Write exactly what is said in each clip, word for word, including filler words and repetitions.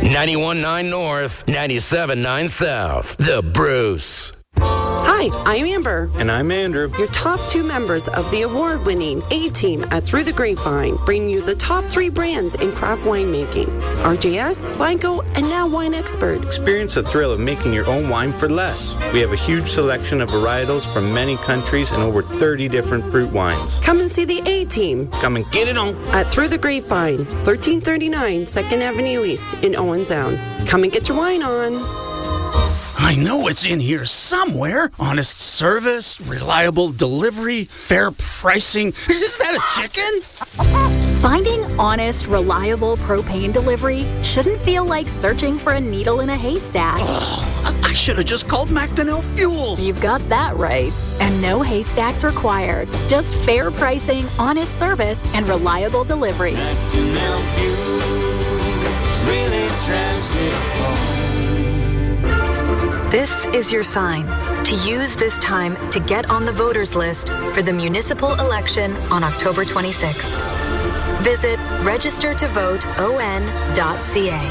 ninety-one point nine North, ninety-seven point nine South. The Bruce. Hi, I'm Amber. And I'm Andrew. Your top two members of the award-winning A-Team at Through the Grapevine bring you the top three brands in craft winemaking. R J S, Vineco, and now Wine Expert. Experience the thrill of making your own wine for less. We have a huge selection of varietals from many countries and over thirty different fruit wines. Come and see the A-Team. Come and get it on. At Through the Grapevine, thirteen thirty-nine second Avenue East in Owen Sound. Come and get your wine on. I know it's in here somewhere. Honest service, reliable delivery, fair pricing. Is that a chicken? Finding honest, reliable propane delivery shouldn't feel like searching for a needle in a haystack. Oh, I should have just called Macdonell Fuels. You've got that right. And no haystacks required. Just fair pricing, honest service, and reliable delivery. Macdonell Fuels really drives it home. This is your sign to use this time to get on the voters list for the municipal election on October twenty-sixth. Visit register to vote o n dot c a.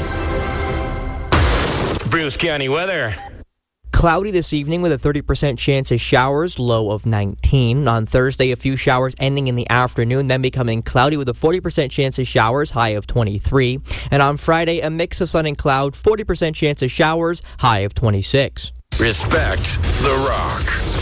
Bruce County weather. Cloudy this evening with a thirty percent chance of showers, low of nineteen. On Thursday, a few showers ending in the afternoon, then becoming cloudy with a forty percent chance of showers, high of twenty-three. And on Friday, a mix of sun and cloud, forty percent chance of showers, high of twenty-six. Respect the Rock.